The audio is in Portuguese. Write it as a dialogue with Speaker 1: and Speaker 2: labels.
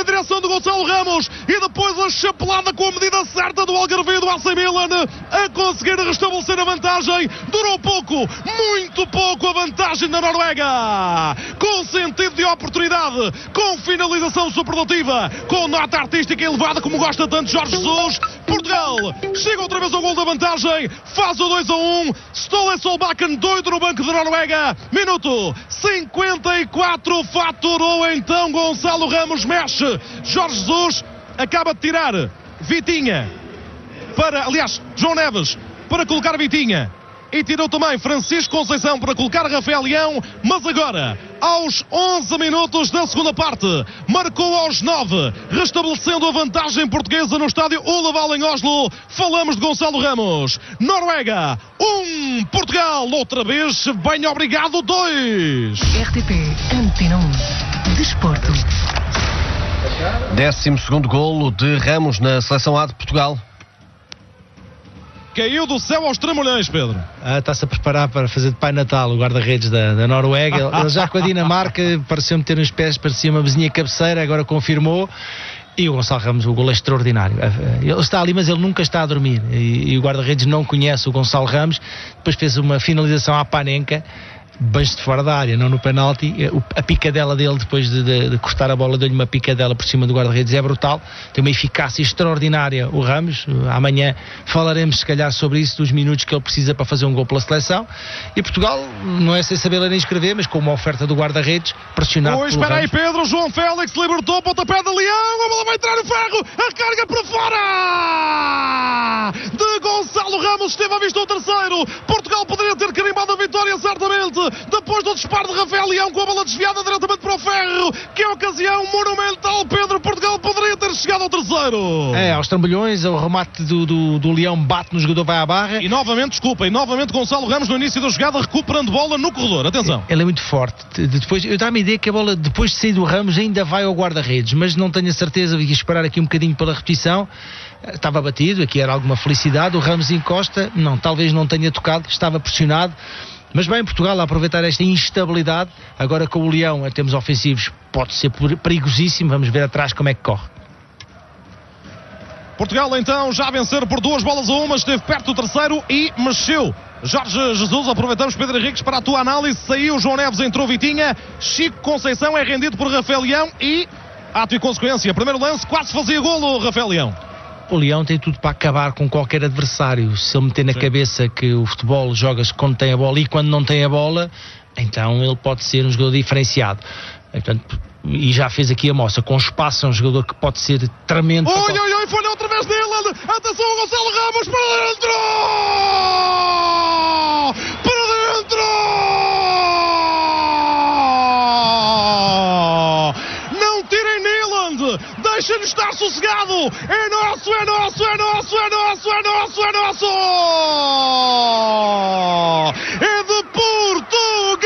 Speaker 1: direção do Gonçalo Ramos e depois a chapelada com a medida certa do Algarve do AC Milan a conseguir restabelecer a vantagem. Durou pouco, muito pouco a vantagem da Noruega, com sentido de oportunidade, com finalização superlativa, com nota artística elevada como gosta tanto Jorge Jesus. Portugal chega outra vez ao gol da vantagem, faz o 2-1. Ståle Solbakken doido no banco da Noruega. Minuto 54, faturou então Gonçalo Ramos, mexe Jorge Jesus, acaba de tirar Vitinha para, aliás, João Neves para colocar Vitinha, e tirou também Francisco Conceição para colocar Rafael Leão. Mas agora, aos 11 minutos da segunda parte, marcou aos 9, restabelecendo a vantagem portuguesa no estádio Ullevall em Oslo. Falamos de Gonçalo Ramos. Noruega 1, Portugal outra vez, bem obrigado, 2.
Speaker 2: RTP Antena 1 Desporto.
Speaker 3: 12º golo de Ramos na seleção A de Portugal.
Speaker 1: Caiu do céu aos tramolhões, Pedro.
Speaker 4: Está-se a preparar para fazer de Pai Natal o guarda-redes da Noruega. Ele já com a Dinamarca pareceu meter nos pés, parecia uma vizinha cabeceira, agora confirmou. E o Gonçalo Ramos, o golo é extraordinário. Ele está ali, mas ele nunca está a dormir. E o guarda-redes não conhece o Gonçalo Ramos. Depois fez uma finalização à Panenka, bem de fora da área, não no penalti. A picadela dele, depois de cortar a bola, deu-lhe uma picadela por cima do guarda-redes, é brutal. Tem uma eficácia extraordinária o Ramos. Amanhã falaremos se calhar sobre isso, dos minutos que ele precisa para fazer um gol pela seleção. E Portugal não é sem saber ler nem escrever, mas com uma oferta do guarda-redes, pressionado pelo
Speaker 1: espera aí,
Speaker 4: Ramos.
Speaker 1: Pedro, João Félix libertou, pontapé de Leão, a bola vai entrar no ferro, a carga para fora de Gonçalo Ramos, esteve à vista o terceiro. Portugal poderia ter carimbado a vitória certamente, depois do disparo de Rafael Leão com a bola desviada diretamente para o ferro. Que ocasião monumental, Pedro. Portugal poderia ter chegado ao terceiro.
Speaker 4: Aos trambolhões, o remate do Leão bate no jogador, vai à barra.
Speaker 1: E novamente Gonçalo Ramos no início da jogada recuperando bola no corredor. Atenção.
Speaker 4: Ele é muito forte. Depois, eu dá-me a ideia que a bola, depois de sair do Ramos, ainda vai ao guarda-redes, mas não tenho a certeza, ia esperar aqui um bocadinho pela repetição. Estava batido, aqui era alguma felicidade. O Ramos encosta, talvez não tenha tocado, estava pressionado. Mas bem, Portugal a aproveitar esta instabilidade, agora com o Leão em termos ofensivos pode ser perigosíssimo. Vamos ver atrás como é que corre.
Speaker 1: Portugal então já a vencer por 2-1, esteve perto do terceiro e mexeu Jorge Jesus. Aproveitamos, Pedro Henriques, para a tua análise. Saiu João Neves, entrou Vitinha, Chico Conceição é rendido por Rafael Leão e, ato e consequência, primeiro lance, quase fazia golo Rafael Leão.
Speaker 4: O Leão tem tudo para acabar com qualquer adversário. Se ele meter na cabeça que o futebol joga-se quando tem a bola e quando não tem a bola, então ele pode ser um jogador diferenciado. Portanto, e já fez aqui a moça, com espaço, é um jogador que pode ser tremendo.
Speaker 1: Oi, foi outra vez nele. Atenção, o Gonçalo Ramos para dentro! Para dentro! Não tirem Nyland! Deixem-no estar sossegado! É nosso! É nosso! É nosso! É nosso! É nosso! É nosso! É de Portugal!